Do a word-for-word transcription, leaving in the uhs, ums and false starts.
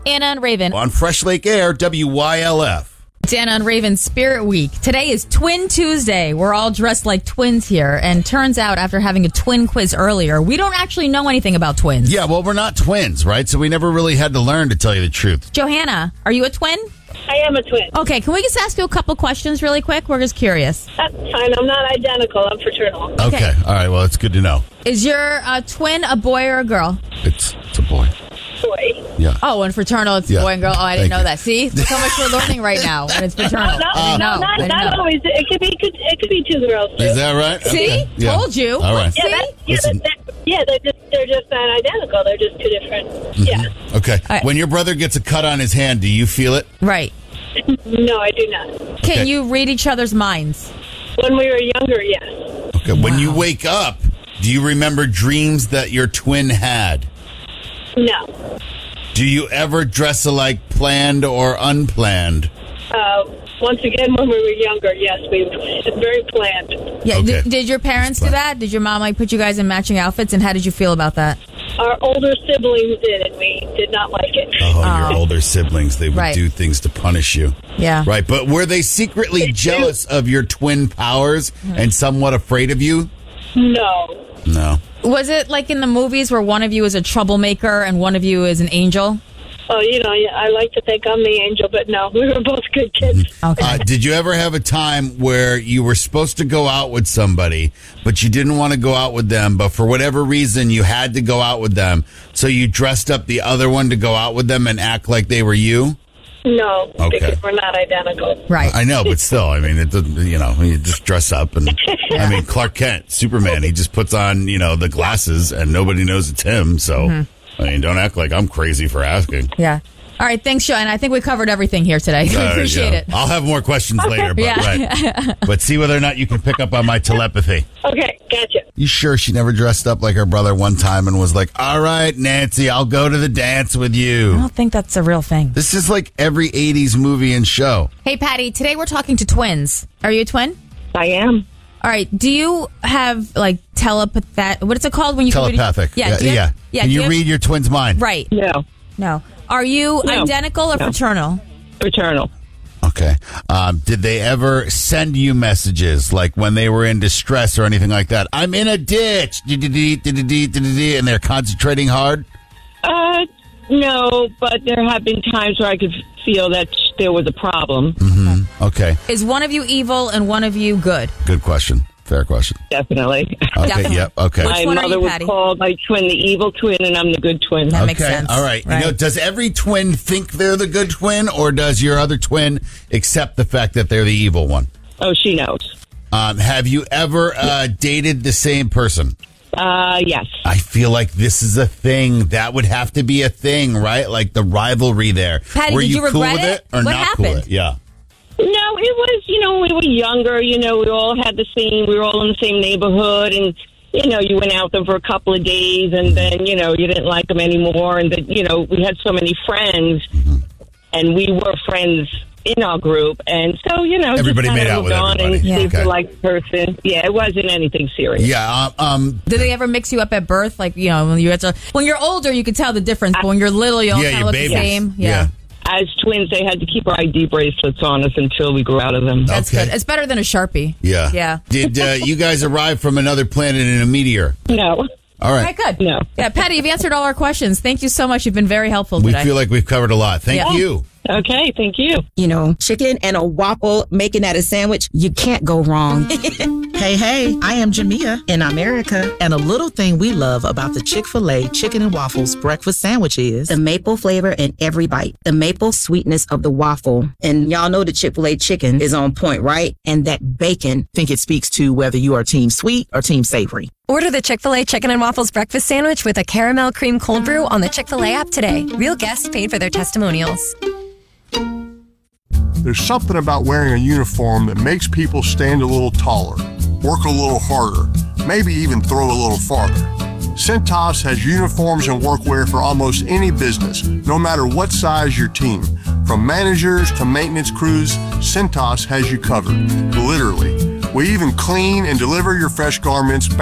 Anna and Raven. On Fresh Lake Air, W Y L F. It's Anna and Raven Spirit Week. Today is Twin Tuesday. We're all dressed like twins here. And turns out, after having a twin quiz earlier, we don't actually know anything about twins. Yeah, well, we're not twins, right? So we never really had to learn, to tell you the truth. Johanna, are you a twin? I am a twin. Okay, can we just ask you a couple questions really quick? We're just curious. That's fine. I'm not identical. I'm fraternal. Okay. Okay. All right. Well, it's good to know. Is your uh, twin a boy or a girl? It's it's a boy. Boy. Yeah. Oh, and fraternal, it's Yeah. boy and girl. Oh, I didn't Thank know you. that. See? Look how much we're learning right now when it's fraternal. No, I didn't no, know. not, I didn't not know. always. It could be. Could, it could be two girls. Too. Is that right? See? Okay. Yeah. Told you. All right. Yeah, See? that, yeah, Listen. that, that, yeah. They're just they're just not identical. They're just two different. Mm-hmm. Yeah. Okay. right. When your brother gets a cut on his hand, do you feel it? Right. No, I do not. Can Okay. you read each other's minds? When we were younger, yes. Okay. When you wake up, do you remember dreams that your twin had? No. Do you ever dress alike, planned or unplanned? Uh, once again, when we were younger, yes, we it's very planned. Yeah. Okay. Did, did your parents do fine. that? Did your mom like put you guys in matching outfits? And how did you feel about that? Our older siblings did, and we did not like it. Oh, Oh. your older siblings, they would Right. do things to punish you. Yeah. Right. But were they secretly jealous of your twin powers and somewhat afraid of you? No. No. Was it like in the movies where one of you is a troublemaker and one of you is an angel? Oh, you know, I like to think I'm the angel, but no, we were both good kids. Okay. Uh, did you ever have a time where you were supposed to go out with somebody, but you didn't want to go out with them, but for whatever reason you had to go out with them, so you dressed up the other one to go out with them and act like they were you? No, Okay. because we're not identical. Right. I know, but still, I mean, it doesn't, you know, you just dress up and, I mean, Clark Kent, Superman, he just puts on, you know, the glasses and nobody knows it's him, so, I mean, don't act like I'm crazy for asking. Yeah. All right. Thanks, Joanna. I think we covered everything here today. We Uh, appreciate yeah. it. I'll have more questions later, but, Yeah. right. But see whether or not you can pick up on my telepathy. Okay, gotcha. You sure she never dressed up like her brother one time and was like, all right, Nancy, I'll go to the dance with I you? don't think that's a real thing. This is like every eighties movie and show. Hey, Patty, today we're talking to twins. Are you a twin? I am. All right. Do you have like telepathic? What is it called when you can read- Telepathic. Yeah. do you yeah. have- yeah. Can do you have- read your twin's mind? Right. No. No. Are you No. identical or No. fraternal? Fraternal. Okay. Um, did they ever send you messages like when they were in distress or anything like that? I'm in a ditch. And they're concentrating hard? Uh, no, but there have been times where I could feel that there was a problem. Mm-hmm. Okay. Is one of you evil and one of you good? Good question. Fair question. Definitely. Okay. Definitely. Yep. Okay. Which My one are mother you, was Patty? called my twin the evil twin, and I'm the good twin. That Okay. makes sense. All right. Right. You know, does every twin think they're the good twin, or does your other twin accept the fact that they're the evil one? Oh, she knows. Um, have you ever uh, dated the same person? Uh, yes. I feel like this is a thing. That would have to be a thing, right? Like the rivalry there. Patty, Were did you, you cool regret with it? it or What not cool with happened? it? Yeah. No, it was, you know, we were younger, you know, we all had the same, we were all in the same neighborhood, and, you know, you went out with them for a couple of days, and then, you know, you didn't like them anymore, and then, you know, we had so many friends, and we were friends in our group, and so, you know, Everybody just made kinda out with moved on everybody. and Yeah. see if Okay. you liked the person. Yeah, it wasn't anything serious. Yeah. Um, um, Did they ever mix you up at birth? Like, you know, when you had to, when you're older, you can tell the difference, but when you're little, you all yeah, kind of your look babies. the same. Yeah. As twins, they had to keep our I D bracelets on us until we grew out of them. That's Okay. good. It's better than a Sharpie. Yeah. Yeah. Did uh, you guys arrive from another planet in a meteor? No. All All right. right, good. No. Yeah, Patty, you've answered all our questions. Thank you so much. You've been very helpful We today. feel like we've covered a lot. Thank Yeah. you. Okay, thank you. You know, chicken and a waffle, making that a sandwich, you can't go wrong. Hey, hey, I am Jamia In America, and a little thing we love about the Chick-fil-A Chicken and Waffles breakfast sandwich is the maple flavor in every bite, the maple sweetness of the waffle. And y'all know the Chick-fil-A chicken is on point, right? And that bacon. I think it speaks to whether you are team sweet or team savory. Order the Chick-fil-A Chicken and Waffles breakfast sandwich with a caramel cream cold brew on the Chick-fil-A app today. Real guests paid for their testimonials. There's something about wearing a uniform that makes people stand a little taller, work a little harder, maybe even throw a little farther. Cintas has uniforms and workwear for almost any business, no matter what size your team. From managers to maintenance crews, Cintas has you covered, literally. We even clean and deliver your fresh garments